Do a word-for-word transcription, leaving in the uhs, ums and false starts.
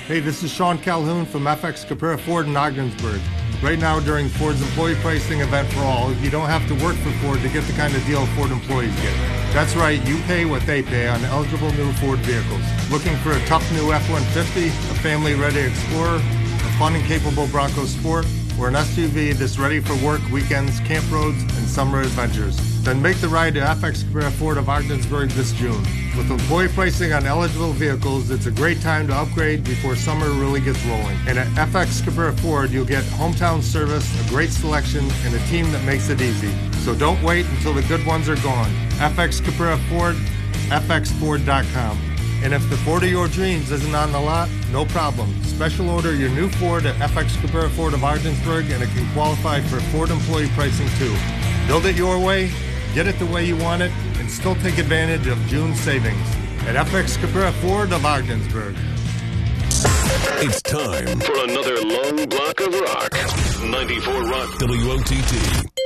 Hey, this is Sean Calhoun from F X Caprera Ford in Ogdensburg. Right now, during Ford's employee pricing event for all, you don't have to work for Ford to get the kind of deal Ford employees get. That's right, you pay what they pay on eligible new Ford vehicles. Looking for a tough new F one fifty, a family-ready Explorer, a fun and capable Bronco Sport, or an S U V that's ready for work, weekends, camp roads, and summer adventures? Then make the ride to F X Caprera Ford of Ogdensburg this June. With employee pricing on eligible vehicles, it's a great time to upgrade before summer really gets rolling. And at F X Caprera Ford, you'll get hometown service, a great selection, and a team that makes it easy. So don't wait until the good ones are gone. F X Caprera Ford, F X Ford dot com. And if the Ford of your dreams isn't on the lot, no problem. Special order your new Ford at F X Caprera Ford of Ogdensburg, and it can qualify for Ford employee pricing too. Build it your way, get it the way you want it, and still take advantage of June savings at F X Caprera Ford of Ogdensburg. It's time for another long block of rock. ninety-four Rock W O T T.